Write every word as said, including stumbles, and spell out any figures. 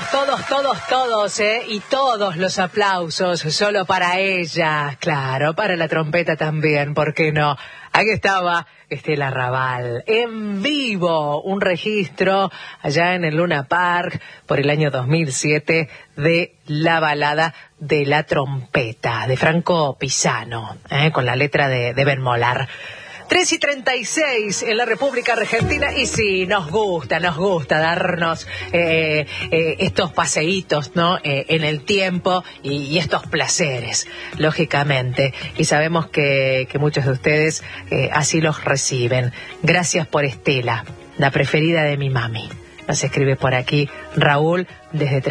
todos, todos, todos, ¿eh? Y todos los aplausos solo para ella. Claro, para la trompeta también, ¿por qué no? Aquí estaba Estela Raval, en vivo, un registro allá en el Luna Park por el año dos mil siete de la balada de la trompeta, de Franco Pisano, ¿eh? Con la letra de, de Ben Molar. tres y treinta y seis en la República Argentina, y sí, nos gusta, nos gusta darnos eh, eh, estos paseitos, ¿no? Eh, en el tiempo y, y estos placeres, lógicamente. Y sabemos que, que muchos de ustedes eh, así los reciben. Gracias por Estela, la preferida de mi mami. Nos escribe por aquí Raúl desde